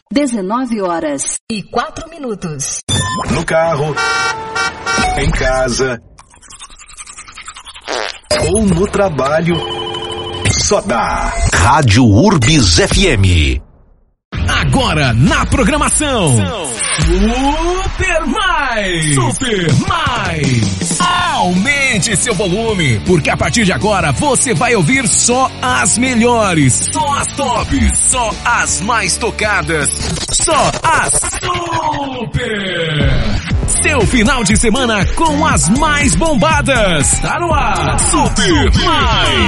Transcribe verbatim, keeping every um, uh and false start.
dezenove horas e quatro minutos. No carro, em casa ou no trabalho, só dá Rádio Urbis F M. Agora na programação Super Mais! Super Mais! Aumente seu volume, porque a partir de agora você vai ouvir só as melhores, só as tops, só as mais tocadas, só as super! Seu final de semana com as mais bombadas. Tá no ar! Super Mais!